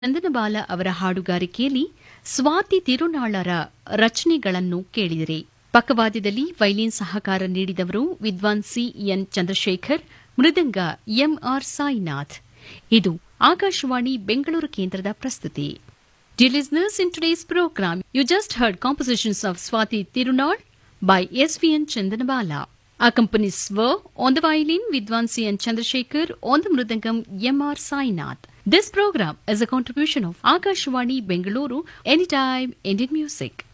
ಚಂದನಬಾಲ ಅವರ ಹಾಡುಗಾರಿಕೆಯಲ್ಲಿ ಸ್ವಾತಿ ತಿರುನಾಳರ ರಚನೆಗಳನ್ನು ಕೇಳಿದಿರಿ. ಪಕ್ಕವಾದ್ಯದಲ್ಲಿ ವೈಲಿನ್ ಸಹಕಾರ ನೀಡಿದವರು ವಿದ್ವಾನ್ ಸಿಎನ್ ಚಂದ್ರಶೇಖರ್, ಮೃದಂಗ ಎಂಆರ್ ಸಾಯಿನಾಥ್. ಇದು ಆಕಾಶವಾಣಿ ಬೆಂಗಳೂರು ಕೇಂದ್ರದ ಪ್ರಸ್ತುತಿ. Dear listeners, in today's program, you just heard compositions of Swati Tirunal by S.V.N. Chandanabala. Accompanies were on the violin Vidwan C.N. Chandrasekhar, on the mridangam M.R. Sainath. This program is a contribution of Akashvani Bengaluru, Anytime Indian Music.